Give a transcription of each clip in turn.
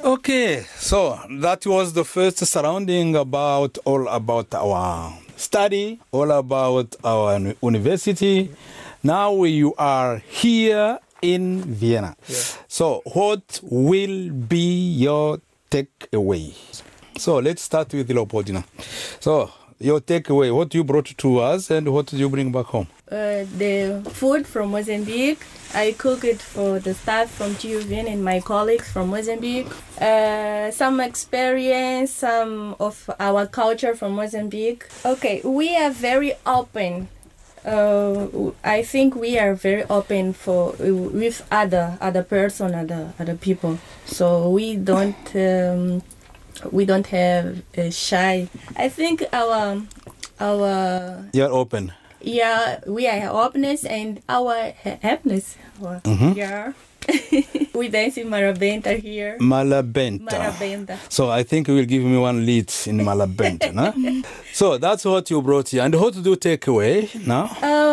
Okay, so that was the first surrounding about all about our study, all about our university. Now you are here in Vienna. Yeah. So what will be your takeaway? So let's start with Leopoldina. So your takeaway, what you brought to us and what did you bring back home? The food from Mozambique. I cook it for the staff from TUVN and my colleagues from Mozambique. Some experience, some of our culture from Mozambique. Okay, we are very open. I think we are very open with other person, other people. So we don't have shy. I think our You're open. yeah, we are openness and our happiness. Yeah. We dance in Marabenta here. Malabenta. So I think you will give me one lead in Malabenta. No? So that's what you brought here. And what do you take away now?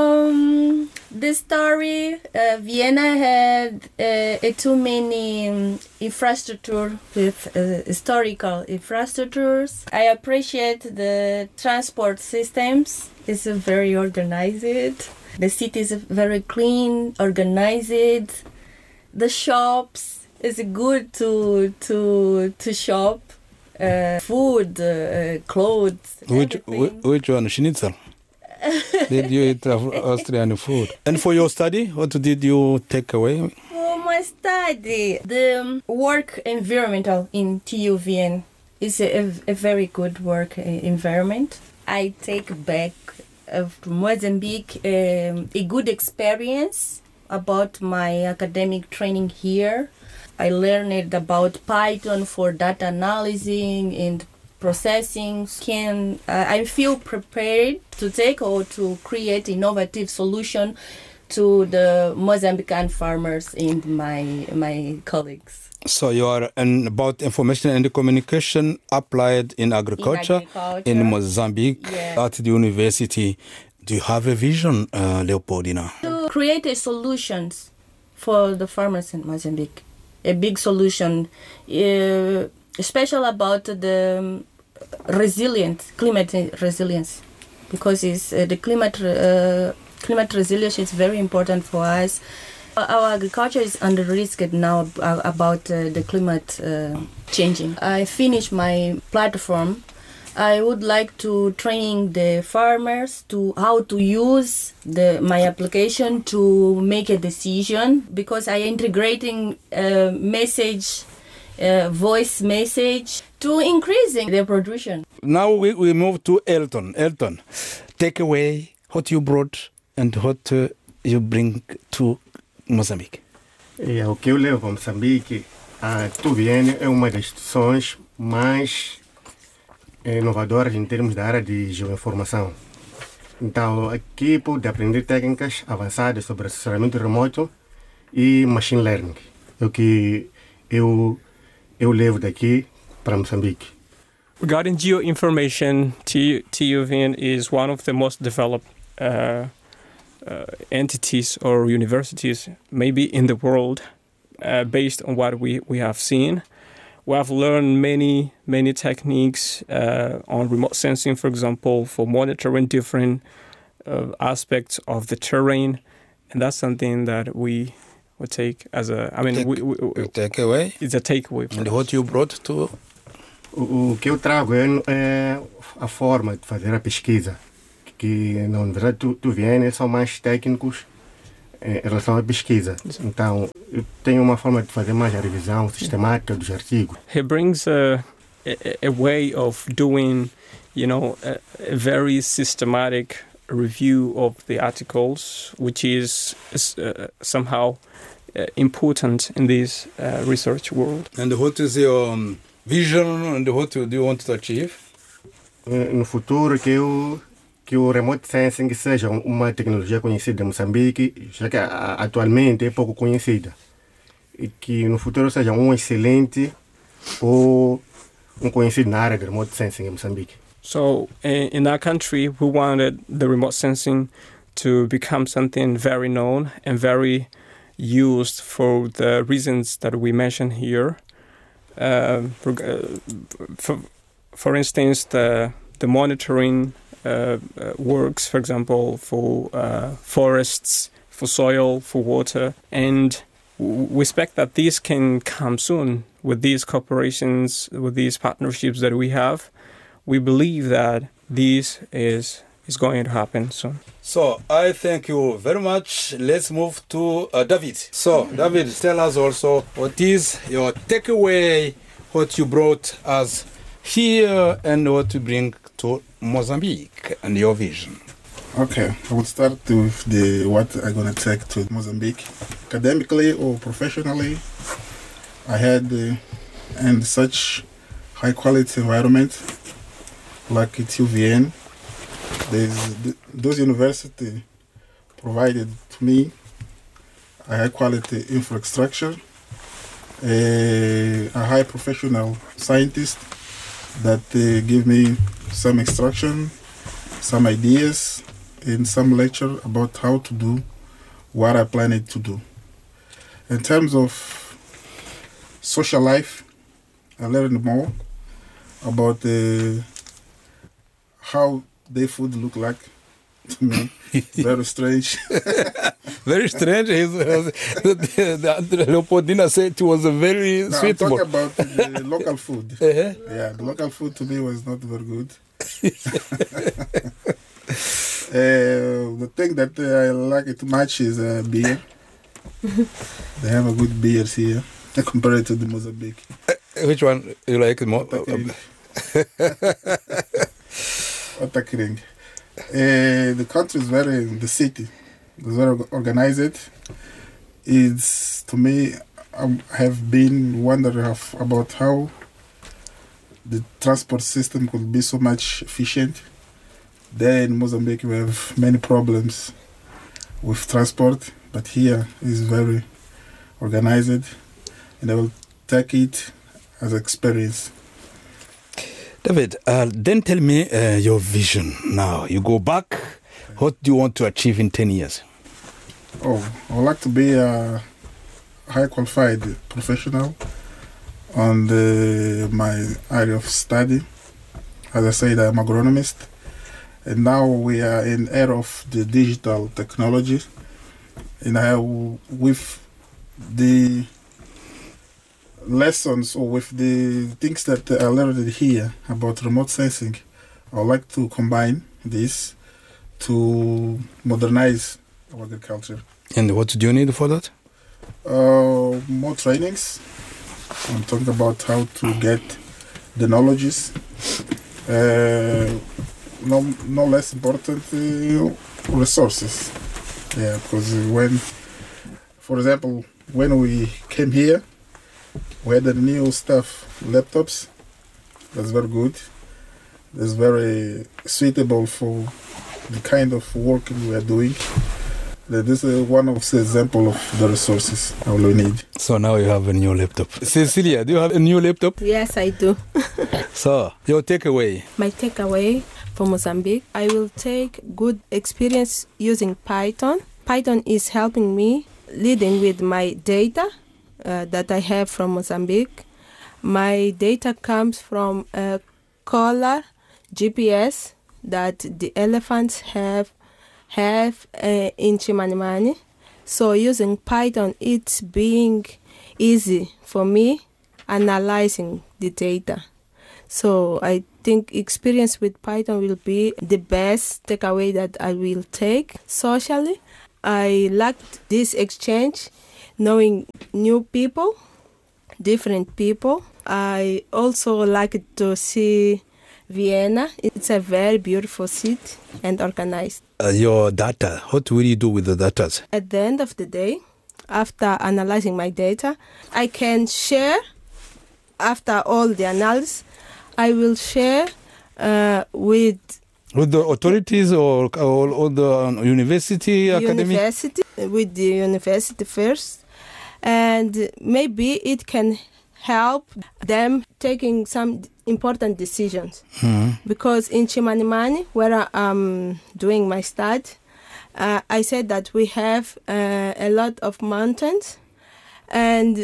The story, Vienna had too many infrastructure with historical infrastructures. I appreciate the transport systems. It's very organized. The city is very clean, organized. The shops is good to shop. Food, clothes. Which one? Schnitzel. Did you eat Austrian food? And for your study, what did you take away? For my study, the work environmental in TUVN is a very good work environment. I take back from Mozambique a good experience about my academic training here. I learned about Python for data analyzing and processing. I feel prepared to take or to create innovative solution to the Mozambican farmers and my colleagues. So you are about information and communication applied in agriculture in Mozambique at the university. Do you have a vision, Leopoldina? To create a solutions for the farmers in Mozambique. A big solution, especially about the climate resilience, because it's the climate resilience is very important for us. Our agriculture is under risk now about the climate changing. I finished my platform. I would like to train the farmers to how to use my application to make a decision, because I integrating voice message to increasing their production. Now we move to Elton. Elton, take away what you brought and what you bring to Moçambique. O que eu levo a Moçambique, a TUVN é uma das instituições mais inovadoras em termos da área de geoinformação. Então, aqui pude aprender técnicas avançadas sobre assessoramento remoto e machine learning. É o que eu levo daqui para Moçambique. Regarding geoinformation, TUVN is one of the most developed entities or universities maybe in the world, based on what we have seen. We have learned many techniques on remote sensing, for example, for monitoring different aspects of the terrain, and that's something that we would take as a. I mean, we take away. It's a takeaway. And what you brought to? O que eu trago é a forma de fazer a pesquisa, que na verdade TUVN são mais técnicos em relação à pesquisa. Então, eu tenho uma forma de fazer mais a revisão sistemática dos artigos. He brings a way of doing, a very systematic review of the articles, which is somehow important in this research world. And what is your vision and what do you want to achieve? No futuro que o remote sensing seja uma tecnologia conhecida em Moçambique, já que atualmente é pouco conhecida, e que no futuro seja excelente ou conhecido na área de remote sensing em Moçambique. So in our country, we wanted the remote sensing to become something very known and very used for the reasons that we mentioned here. For instance, the monitoring works, for example, for forests, for soil, for water, and we expect that this can come soon with these cooperations, with these partnerships that we have. We believe that this is going to happen soon. So I thank you very much. Let's move to David. So David, tell us also what is your takeaway, what you brought us here and what you bring to Mozambique and your vision. Okay, I will start with what I'm going to take to Mozambique. Academically or professionally, I had in such high quality environment like at UVN. Those universities provided to me a high quality infrastructure, a high professional scientist that give me some instruction, some ideas, and some lecture about how to do what I planned to do. In terms of social life, I learned more about how their food look like to me. Very strange. Very strange. The Leopoldina said it was a very Now, sweet I'm one. talking about the local food. Yeah, the local food to me was not very good. The thing that I like it much is beer. They have a good beers here compared to the Mozambique. Which one you like more? Otakring. The country is the city is very organized. It's, to me, I have been wondering about how the transport system could be so much efficient. There in Mozambique we have many problems with transport, but here is very organized, and I will take it as experience. David, then tell me your vision now. You go back, what do you want to achieve in 10 years? Oh, I would like to be a high qualified professional on my area of study. As I said, I'm agronomist. And now we are in era of the digital technology. And with the lessons or with the things that I learned here about remote sensing, I would like to combine this to modernize our agriculture. And what do you need for that? More trainings. I'm talking about how to get the knowledges. No less important, resources. Yeah, because for example, when we came here, we had the new stuff, laptops. That's very good. That's very suitable for the kind of work we are doing. This is one of the examples of the resources I will need. So now you have a new laptop. Cecilia, do you have a new laptop? Yes, I do. So, your takeaway? My takeaway for Mozambique, I will take good experience using Python. Python is helping me leading with my data that I have from Mozambique. My data comes from a collar GPS that the elephants have in Chimanimani. So using Python, it's being easy for me analyzing the data. So I think experience with Python will be the best takeaway that I will take. Socially, I liked this exchange, knowing new people, different people. I also like to see Vienna. It's a very beautiful city and organized. Your data, what will you do with the data? At the end of the day, after analyzing my data, I can share, after all the analysis, I will share with the authorities or the university, academic? University, with the university first. And maybe it can help them taking some important decisions. Because in Chimanimani, where I'm doing my study, I said that we have a lot of mountains, and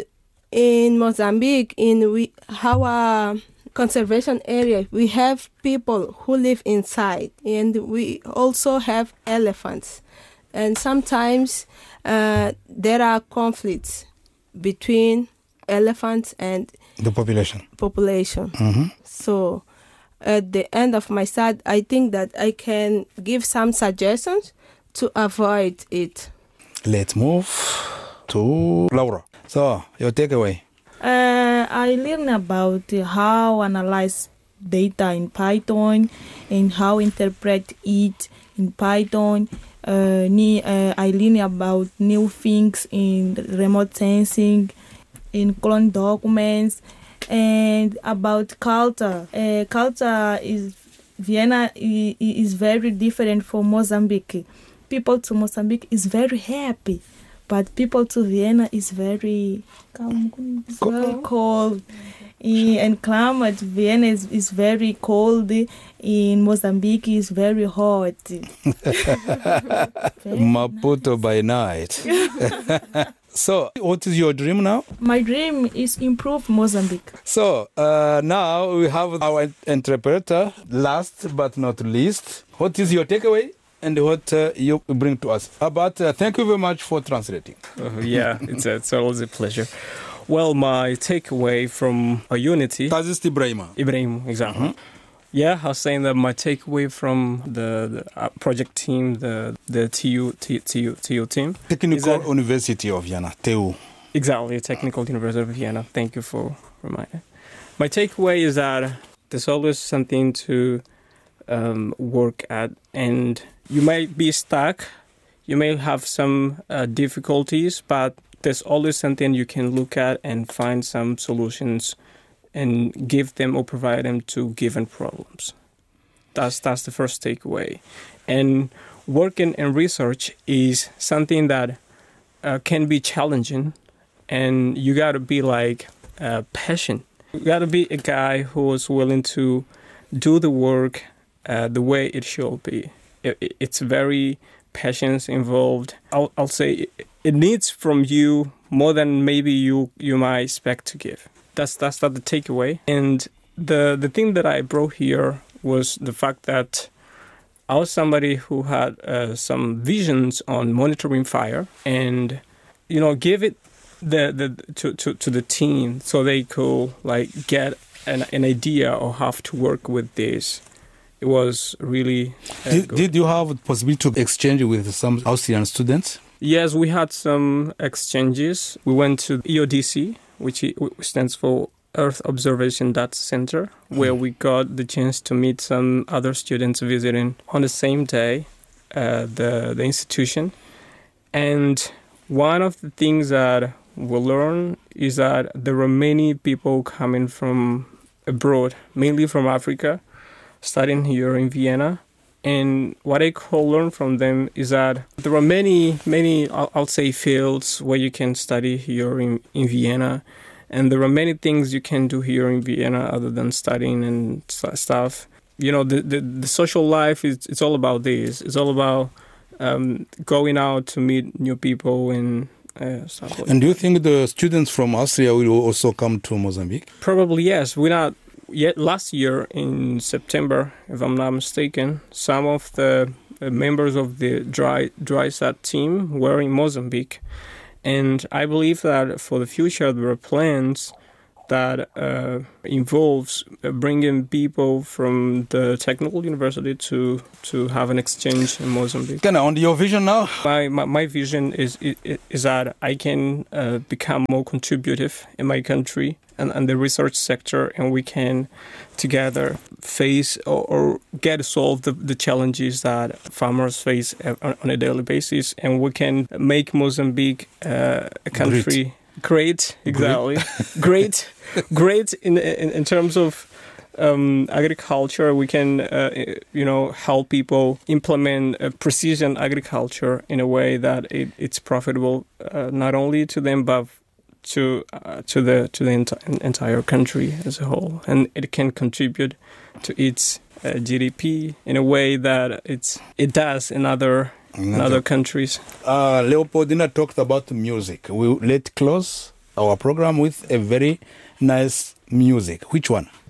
In Mozambique, our conservation area, we have people who live inside, and we also have elephants. And sometimes there are conflicts between elephants and the population. Mm-hmm. So at the end of my study, I think that I can give some suggestions to avoid it. Let's move to Laura. So, your takeaway? I learned about how analyze data in Python and how interpret it in Python. I learned about new things in remote sensing, in clone documents, and about culture. Culture is Vienna is very different from Mozambique. People to Mozambique is very happy, but people to Vienna is very cold. And climate, Vienna is very cold. In Mozambique is very hot. Maputo by night. So, what is your dream now? My dream is improve Mozambique. So, now we have our interpreter, last but not least. What is your takeaway and what you bring to us? But thank you very much for translating. Yeah, it's always a pleasure. Well, my takeaway from a Unity... Tazist Ibrahim, exactly. Mm-hmm. Yeah, I was saying that my takeaway from the project team, the TU team... Technical University of Vienna, TU. Exactly, Technical University of Vienna. Thank you for reminding. My takeaway is that there's always something to work at, and you might be stuck, you may have some difficulties, but there's always something you can look at and find some solutions and give them or provide them to given problems. That's the first takeaway. And working in research is something that can be challenging, and you got to be patient. You got to be a guy who is willing to do the work the way it should be. It's very patience involved. I'll say it needs from you more than maybe you might expect to give. That's not the takeaway. And the thing that I brought here was the fact that I was somebody who had some visions on monitoring fire, and give it to the team so they could get an idea of how to work with this. It was really Did you have the possibility to exchange with some Austrian students? Yes, we had some exchanges. We went to EODC, which stands for Earth Observation Data Center, where we got the chance to meet some other students visiting on the same day the institution. And one of the things that we learned is that there were many people coming from abroad, mainly from Africa, studying here in Vienna. And what I could learn from them is that there are many, I'll say, fields where you can study here in Vienna. And there are many things you can do here in Vienna other than studying and stuff. The social life, it's all about this. It's all about going out to meet new people and stuff like that. And do you think the students from Austria will also come to Mozambique? Probably, yes. We're not... Yet last year in September, if I'm not mistaken, some of the members of the DrySat team were in Mozambique. And I believe that for the future, there are plans that involves bringing people from the technical university to have an exchange in Mozambique. On your vision now? My vision is that I can become more contributive in my country and the research sector, and we can together face or get solved the challenges that farmers face on a daily basis, and we can make Mozambique a country great, exactly, great in terms of agriculture. We can help people implement precision agriculture in a way that it's profitable not only to them but to the entire country as a whole, and it can contribute to its GDP in a way that it does in other countries. Leopoldina talked about music. Let's close our program with a very nice music. Which one?